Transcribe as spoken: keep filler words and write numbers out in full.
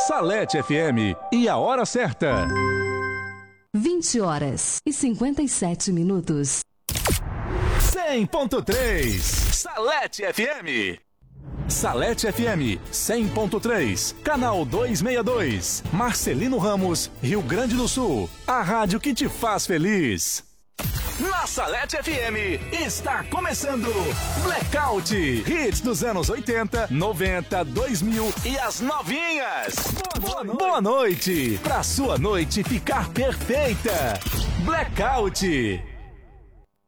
Salete F M e a hora certa. vinte horas e cinquenta e sete minutos. cem ponto três Salete F M. Salete F M cem ponto três, canal duzentos e sessenta e dois, Marcelino Ramos, Rio Grande do Sul. A rádio que te faz feliz. Na Salete F M está começando Blackout, hits dos anos oitenta, noventa, dois mil e as novinhas. Boa noite, Boa noite. Pra sua noite ficar perfeita. Blackout.